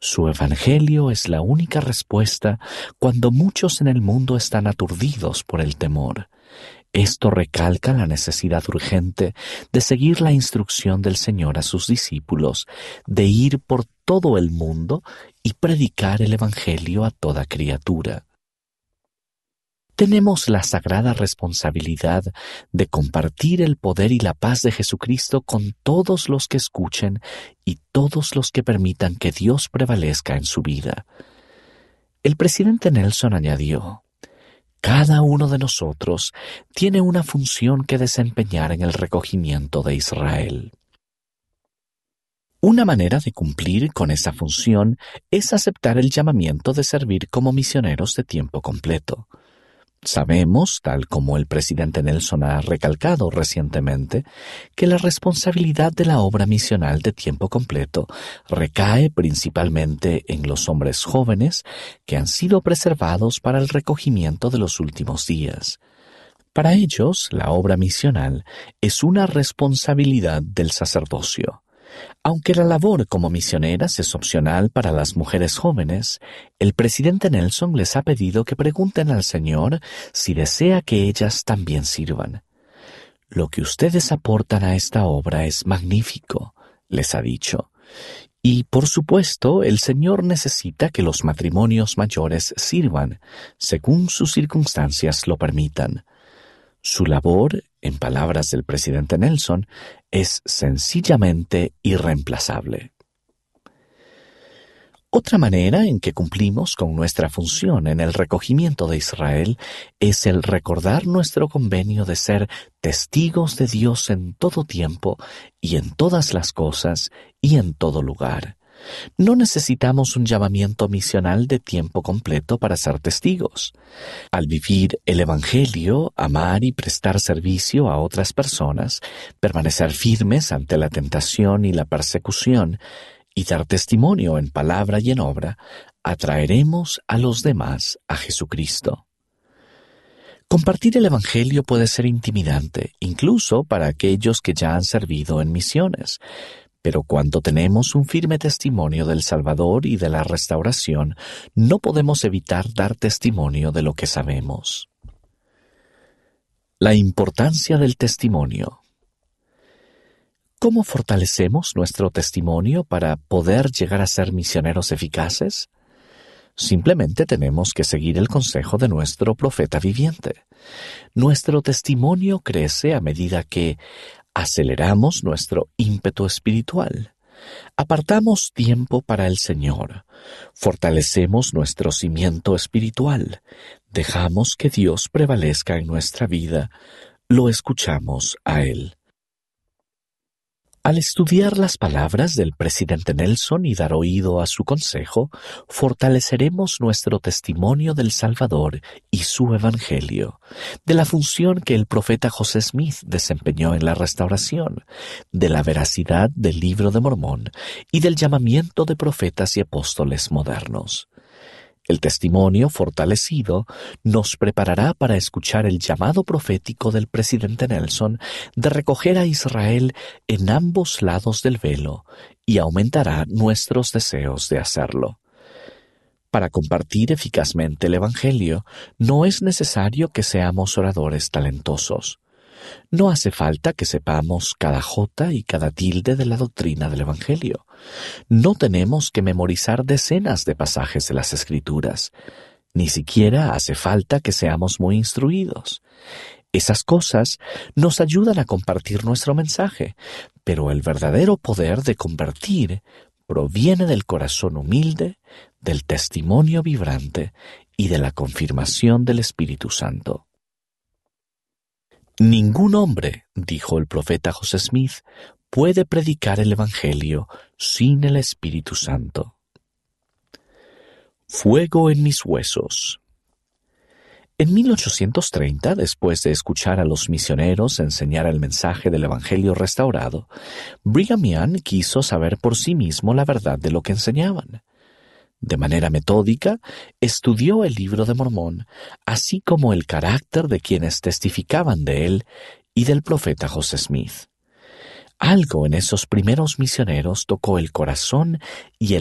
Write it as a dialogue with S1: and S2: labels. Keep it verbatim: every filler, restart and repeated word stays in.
S1: Su evangelio es la única respuesta cuando muchos en el mundo están aturdidos por el temor. Esto recalca la necesidad urgente de seguir la instrucción del Señor a sus discípulos, de ir por todo el mundo y predicar el evangelio a toda criatura. Tenemos la sagrada responsabilidad de compartir el poder y la paz de Jesucristo con todos los que escuchen y todos los que permitan que Dios prevalezca en su vida. El presidente Nelson añadió: cada uno de nosotros tiene una función que desempeñar en el recogimiento de Israel. Una manera de cumplir con esa función es aceptar el llamamiento de servir como misioneros de tiempo completo. Sabemos, tal como el presidente Nelson ha recalcado recientemente, que la responsabilidad de la obra misional de tiempo completo recae principalmente en los hombres jóvenes que han sido preservados para el recogimiento de los últimos días. Para ellos, la obra misional es una responsabilidad del sacerdocio. Aunque la labor como misioneras es opcional para las mujeres jóvenes, el presidente Nelson les ha pedido que pregunten al Señor si desea que ellas también sirvan. Lo que ustedes aportan a esta obra es magnífico, les ha dicho. Y, por supuesto, el Señor necesita que los matrimonios mayores sirvan, según sus circunstancias lo permitan. Su labor, en palabras del presidente Nelson, es sencillamente irreemplazable. Otra manera en que cumplimos con nuestra función en el recogimiento de Israel es el recordar nuestro convenio de ser testigos de Dios en todo tiempo y en todas las cosas y en todo lugar. No necesitamos un llamamiento misional de tiempo completo para ser testigos. Al vivir el Evangelio, amar y prestar servicio a otras personas, permanecer firmes ante la tentación y la persecución, y dar testimonio en palabra y en obra, atraeremos a los demás a Jesucristo. Compartir el Evangelio puede ser intimidante, incluso para aquellos que ya han servido en misiones. Pero cuando tenemos un firme testimonio del Salvador y de la restauración, no podemos evitar dar testimonio de lo que sabemos. La importancia del testimonio. ¿Cómo fortalecemos nuestro testimonio para poder llegar a ser misioneros eficaces? Simplemente tenemos que seguir el consejo de nuestro profeta viviente. Nuestro testimonio crece a medida que aceleramos nuestro ímpetu espiritual, apartamos tiempo para el Señor, fortalecemos nuestro cimiento espiritual, dejamos que Dios prevalezca en nuestra vida, lo escuchamos a Él. Al estudiar las palabras del presidente Nelson y dar oído a su consejo, fortaleceremos nuestro testimonio del Salvador y su Evangelio, de la función que el profeta José Smith desempeñó en la restauración, de la veracidad del Libro de Mormón y del llamamiento de profetas y apóstoles modernos. El testimonio fortalecido nos preparará para escuchar el llamado profético del presidente Nelson de recoger a Israel en ambos lados del velo y aumentará nuestros deseos de hacerlo. Para compartir eficazmente el Evangelio, no es necesario que seamos oradores talentosos. No hace falta que sepamos cada jota y cada tilde de la doctrina del Evangelio. No tenemos que memorizar decenas de pasajes de las Escrituras. Ni siquiera hace falta que seamos muy instruidos. Esas cosas nos ayudan a compartir nuestro mensaje, pero el verdadero poder de convertir proviene del corazón humilde, del testimonio vibrante y de la confirmación del Espíritu Santo. Ningún hombre, dijo el profeta José Smith, puede predicar el Evangelio sin el Espíritu Santo. Fuego en mis huesos. En mil ochocientos treinta, después de escuchar a los misioneros enseñar el mensaje del Evangelio restaurado, Brigham Young quiso saber por sí mismo la verdad de lo que enseñaban. De manera metódica, estudió el Libro de Mormón, así como el carácter de quienes testificaban de él y del profeta José Smith. Algo en esos primeros misioneros tocó el corazón y el